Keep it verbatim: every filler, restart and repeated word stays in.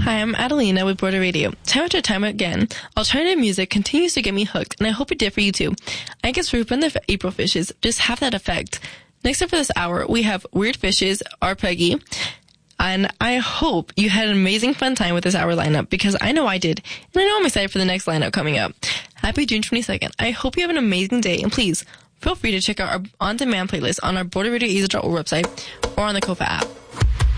Hi, I'm Adelina with Border Radio. Time after time again, alternative music continues to get me hooked, and I hope it did for you too. I guess Rupa and the April Fishes just have that effect. Next up for this hour, we have Weird Fishes, Our Peggy, and I hope you had an amazing fun time with this hour lineup, because I know I did, and I know I'm excited for the next lineup coming up. Happy June twenty-second. I hope you have an amazing day, and please, feel free to check out our on-demand playlist on our Border Radio Easy dot org website or on the Kofa app.